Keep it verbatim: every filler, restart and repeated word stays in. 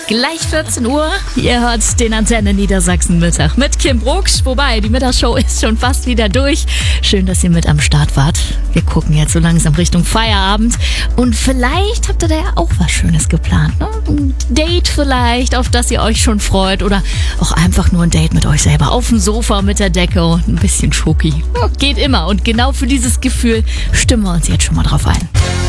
Gleich vierzehn Uhr, ihr hört den Antenne Niedersachsen Mittag mit Kim Brooks. Wobei, die Mittagsshow ist schon fast wieder durch. Schön, dass ihr mit am Start wart. Wir gucken jetzt so langsam Richtung Feierabend. Und vielleicht habt ihr da ja auch was Schönes geplant. Ne? Ein Date vielleicht, auf das ihr euch schon freut. Oder auch einfach nur ein Date mit euch selber. Auf dem Sofa mit der Decke und ein bisschen Schoki. Geht immer. Und genau für dieses Gefühl stimmen wir uns jetzt schon mal drauf ein.